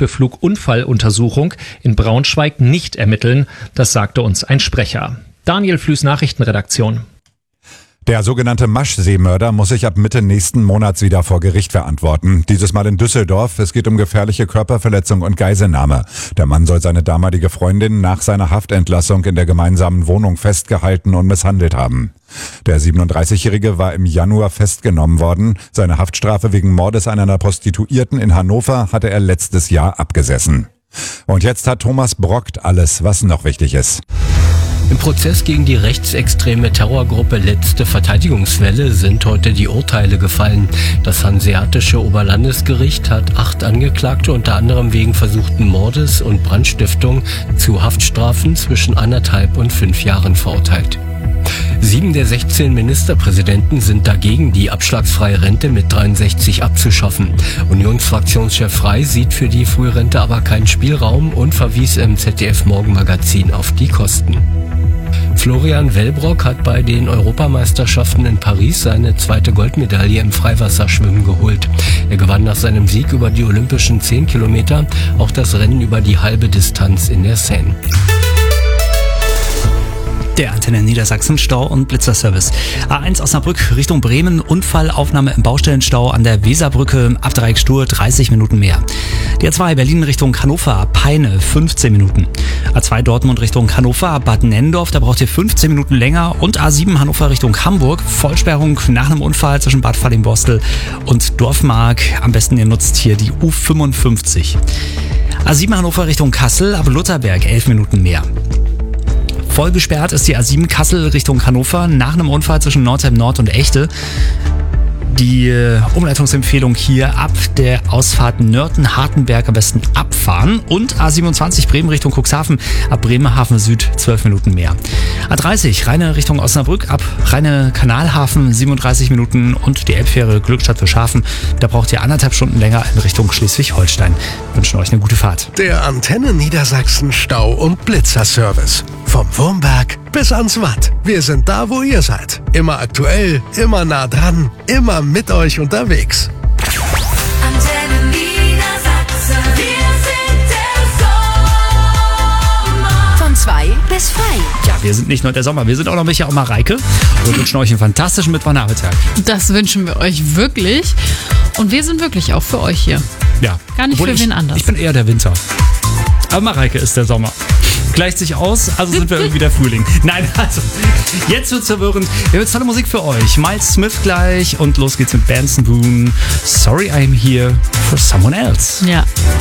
für Flugunfalluntersuchung in Braunschweig nicht ermitteln. Das sagte uns ein Sprecher. Daniel Flüß, Nachrichtenredaktion. Der sogenannte Maschseemörder muss sich ab Mitte nächsten Monats wieder vor Gericht verantworten. Dieses Mal in Düsseldorf. Es geht um gefährliche Körperverletzung und Geiselnahme. Der Mann soll seine damalige Freundin nach seiner Haftentlassung in der gemeinsamen Wohnung festgehalten und misshandelt haben. Der 37-Jährige war im Januar festgenommen worden. Seine Haftstrafe wegen Mordes an einer Prostituierten in Hannover hatte er letztes Jahr abgesessen. Und jetzt hat Thomas Brockt alles, was noch wichtig ist. Im Prozess gegen die rechtsextreme Terrorgruppe Letzte Verteidigungswelle sind heute die Urteile gefallen. Das Hanseatische Oberlandesgericht hat 8 Angeklagte unter anderem wegen versuchten Mordes und Brandstiftung zu Haftstrafen zwischen 1,5 und 5 Jahren verurteilt. 7 der 16 Ministerpräsidenten sind dagegen, die abschlagsfreie Rente mit 63 abzuschaffen. Unionsfraktionschef Frey sieht für die Frührente aber keinen Spielraum und verwies im ZDF-Morgenmagazin auf die Kosten. Florian Wellbrock hat bei den Europameisterschaften in Paris seine 2. Goldmedaille im Freiwasserschwimmen geholt. Er gewann nach seinem Sieg über die olympischen 10 Kilometer auch das Rennen über die halbe Distanz in der Seine. Der Antenne Niedersachsen Stau- und Blitzerservice. A1 Osnabrück Richtung Bremen, Unfallaufnahme im Baustellenstau an der Weserbrücke, ab Dreieck Stur 30 Minuten mehr. Die A2 Berlin Richtung Hannover, Peine 15 Minuten. A2 Dortmund Richtung Hannover, Bad Nennendorf, da braucht ihr 15 Minuten länger. Und A7 Hannover Richtung Hamburg, Vollsperrung nach einem Unfall zwischen Bad Fallingbostel und Dorfmark. Am besten ihr nutzt hier die U55. A7 Hannover Richtung Kassel, ab Lutherberg 11 Minuten mehr. Voll gesperrt ist die A7 Kassel Richtung Hannover nach einem Unfall zwischen Nordheim Nord und Echte. Die Umleitungsempfehlung hier ab der Ausfahrt Nörten-Hartenberg am besten abfahren. Und A27 Bremen Richtung Cuxhaven, ab Bremerhaven Süd 12 Minuten mehr. A30 Rheine Richtung Osnabrück, ab Rheine-Kanalhafen 37 Minuten. Und die Elbfähre Glückstadt für Schafen, da braucht ihr 1,5 Stunden länger in Richtung Schleswig-Holstein. Wir wünschen euch eine gute Fahrt. Der Antenne Niedersachsen Stau- und Blitzerservice. Vom Wurmberg bis ans Watt. Wir sind da, wo ihr seid. Immer aktuell, immer nah dran, immer mit euch unterwegs. Antenne Niedersachsen. Wir sind der Sommer. Von 2 bis frei. Ja, wir sind nicht nur der Sommer, wir sind auch noch Micha und Mareike und wünschen euch einen fantastischen Mittwochnachmittag. Das wünschen wir euch wirklich. Und wir sind wirklich auch für euch hier. Ja. Gar nicht für wen anders. Ich bin eher der Winter. Aber Mareike ist der Sommer. Gleicht sich aus, also sind wir irgendwie der Frühling. Nein, also, jetzt wird's verwirrend. Wir haben jetzt tolle Musik für euch. Miles Smith gleich und los geht's mit Benson Boone. Sorry I'm here for someone else. Ja.